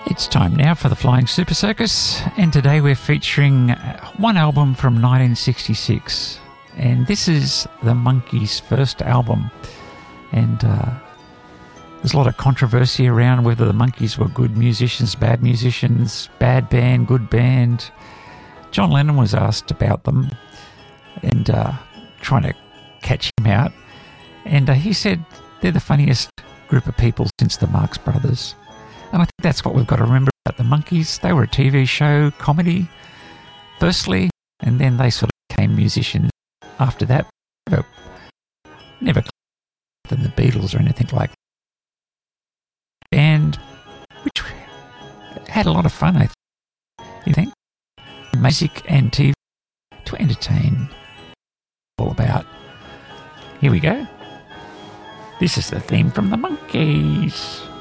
It's time now for the Flying Super Circus, and today we're featuring one album from 1966, and this is the Monkees' first album. And there's a lot of controversy around whether the Monkees were good musicians, bad band, good band. John Lennon was asked about them and trying to catch him out, and he said they're the funniest group of people since the Marx Brothers. And I think that's what we've got to remember about the Monkees. They were a TV show, comedy, firstly, and then they sort of became musicians after that. Never than the Beatles or anything like that. And which had a lot of fun, I think. You think? Music and TV to entertain. All about. Here we go. This is the theme from the Monkees.